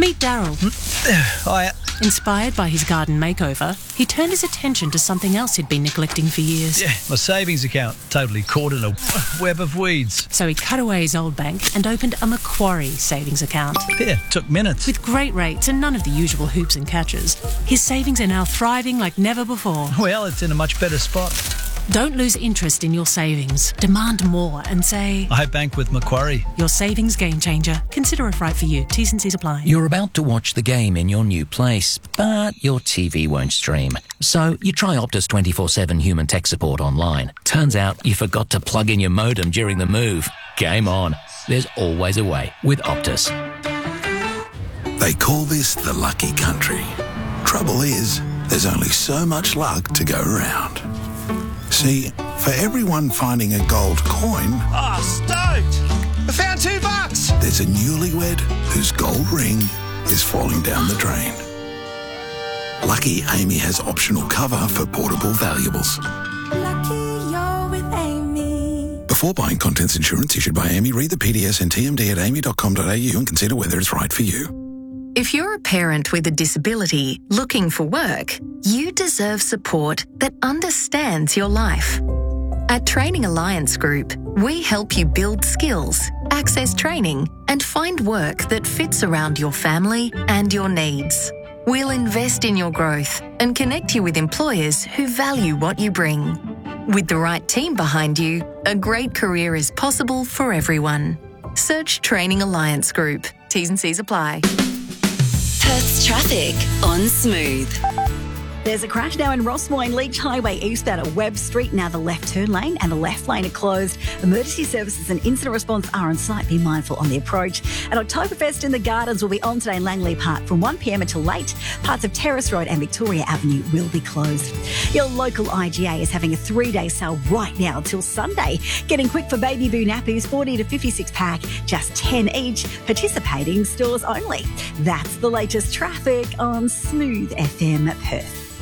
Meet Daryl. Hiya. Inspired by his garden makeover, he turned his attention to something else he'd been neglecting for years. Yeah, my savings account totally caught in a web of weeds. So he cut away his old bank and opened a Macquarie savings account. Yeah, took minutes. With great rates and none of the usual hoops and catches, his savings are now thriving like never before. Well, it's in a much better spot. Don't lose interest in your savings. Demand more and say, I bank with Macquarie. Your savings game changer. Consider if right for you. T's and C's apply. You're about to watch the game in your new place, but your TV won't stream. So you try Optus 24/7 human tech support online. Turns out you forgot to plug in your modem during the move. Game on. There's always a way with Optus. They call this the lucky country. Trouble is, there's only so much luck to go around. See, for everyone finding a gold coin... Oh, stoked! I found $2! There's a newlywed whose gold ring is falling down the drain. Lucky Amy has optional cover for portable valuables. Lucky you're with Amy. Before buying contents insurance issued by Amy, read the PDS and TMD at amy.com.au and consider whether it's right for you. If you're a parent with a disability looking for work, you deserve support that understands your life. At Training Alliance Group, we help you build skills, access training, and find work that fits around your family and your needs. We'll invest in your growth and connect you with employers who value what you bring. With the right team behind you, a great career is possible for everyone. Search Training Alliance Group. T's and C's apply. Perth's traffic on Smooth. There's a crash now in Rossmoyne, Leach Highway eastbound at Webb Street. Now the left turn lane and the left lane are closed. Emergency services and incident response are on site. Be mindful on the approach. And Oktoberfest in the Gardens will be on today in Langley Park from 1 p.m. until late. Parts of Terrace Road and Victoria Avenue will be closed. Your local IGA is having a 3-day sale right now till Sunday. Getting quick for Baby Boo nappies, 40 to 56 pack, just 10 each. Participating stores only. That's the latest traffic on Smooth FM Perth.